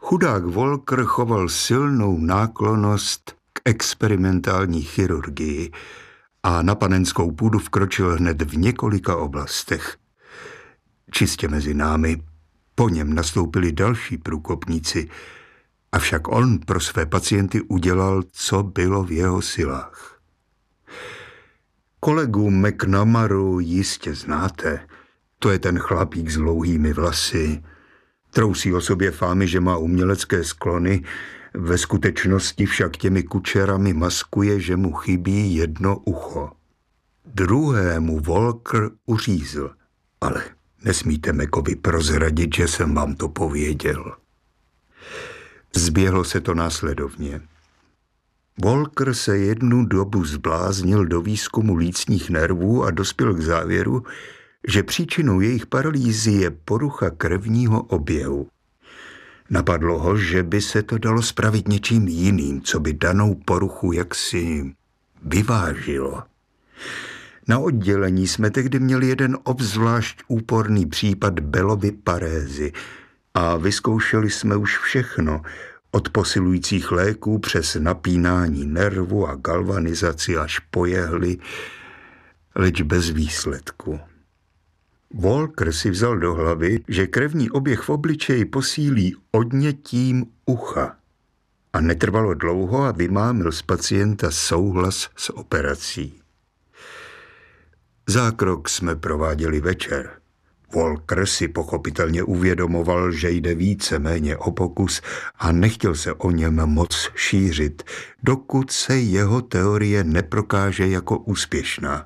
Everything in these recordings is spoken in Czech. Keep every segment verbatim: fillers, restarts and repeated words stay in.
Chudák Walker choval silnou náklonnost k experimentální chirurgii a na panenskou půdu vkročil hned v několika oblastech. Čistě mezi námi, po něm nastoupili další průkopníci, avšak on pro své pacienty udělal, co bylo v jeho silách. Kolegu McNamaru jistě znáte. To je ten chlapík s dlouhými vlasy. Trousí o sobě fámy, že má umělecké sklony, ve skutečnosti však těmi kučerami maskuje, že mu chybí jedno ucho. Druhému Walker uřízl, ale nesmíte Mekovi prozradit, že jsem vám to pověděl. Zběhlo se to následovně. Walker se jednu dobu zbláznil do výzkumu lícních nervů a dospěl k závěru, že příčinou jejich paralýzy je porucha krevního oběhu. Napadlo ho, že by se to dalo spravit něčím jiným, co by danou poruchu jaksi vyvážilo. Na oddělení jsme tehdy měli jeden obzvlášť úporný případ Bellovy parézy a vyzkoušeli jsme už všechno, od posilujících léků přes napínání nervu a galvanizaci až po jehly, leč bez výsledku. Walker si vzal do hlavy, že krevní oběh v obličeji posílí odnětím ucha. A netrvalo dlouho a vymámil z pacienta souhlas s operací. Zákrok jsme prováděli večer. Walker si pochopitelně uvědomoval, že jde víceméně o pokus a nechtěl se o něm moc šířit, dokud se jeho teorie neprokáže jako úspěšná.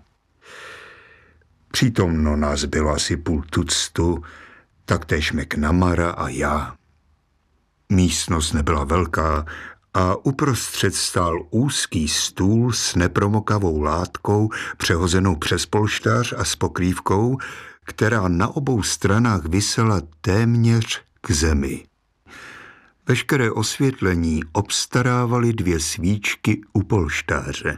Přítomno nás bylo asi půl tuctu, taktéž McNamara a já. Místnost nebyla velká a uprostřed stál úzký stůl s nepromokavou látkou přehozenou přes polštář a s pokrývkou, která na obou stranách visela téměř k zemi. Veškeré osvětlení obstarávaly dvě svíčky u polštáře.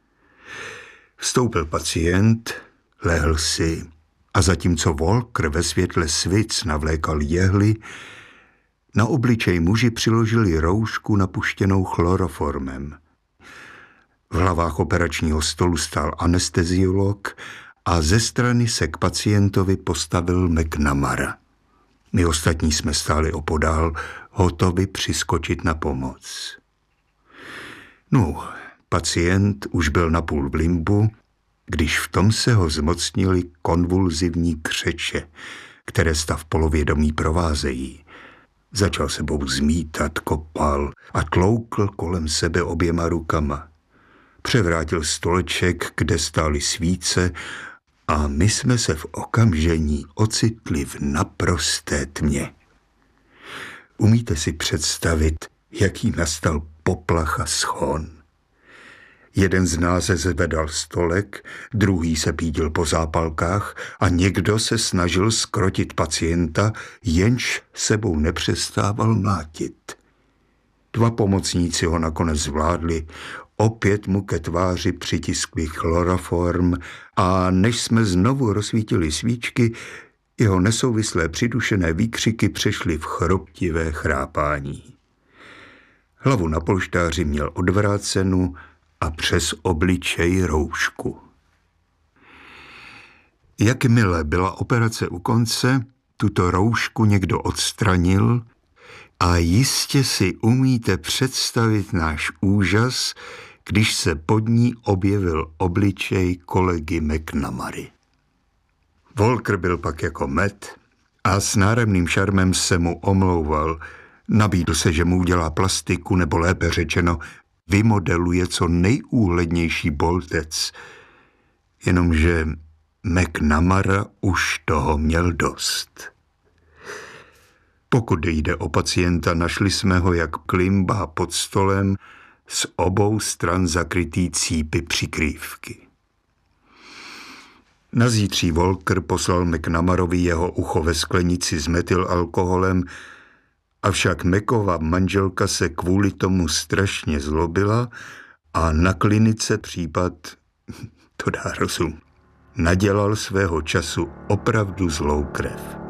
Vstoupil pacient, lehl si a zatímco Walker ve světle svic navlékal jehly, na obličej muži přiložili roušku napuštěnou chloroformem. V hlavách operačního stolu stál anesteziolog a ze strany se k pacientovi postavil McNamara. My ostatní jsme stáli opodál, hotovi přiskočit na pomoc. No, pacient už byl napůl v limbu, když v tom se ho zmocnili konvulzivní křeče, které stav polovědomí provázejí. Začal sebou zmítat, kopal a tloukl kolem sebe oběma rukama. Převrátil stoleček, kde stály svíce, a my jsme se v okamžení ocitli v naprosté tmě. Umíte si představit, jaký nastal poplach a schon? Jeden z nás zvedal stolek, druhý se pídil po zápalkách a někdo se snažil skrotit pacienta, jenž sebou nepřestával mlátit. Dva pomocníci ho nakonec zvládli, opět mu ke tváři přitiskli chloroform a než jsme znovu rozsvítili svíčky, jeho nesouvislé přidušené výkřiky přešly v chroptivé chrápání. Hlavu na polštáři měl odvrácenu a přes obličej roušku. Jakmile byla operace u konce, tuto roušku někdo odstranil a jistě si umíte představit náš úžas, když se pod ní objevil obličej kolegy McNamary. Walker byl pak jako med a s náramným šarmem se mu omlouval. Nabídl se, že mu udělá plastiku, nebo lépe řečeno, vymodeluje co nejúhlednější boltec. Jenomže McNamara už toho měl dost. Pokud jde o pacienta, našli jsme ho jak klimbá pod stolem, z obou stran zakrytý cípy přikrývky. Na zítří Walker poslal McNamarovi jeho ucho ve sklenici s metylalkoholem, avšak Macova manželka se kvůli tomu strašně zlobila a na klinice případ, to dá rozum, nadělal svého času opravdu zlou krev.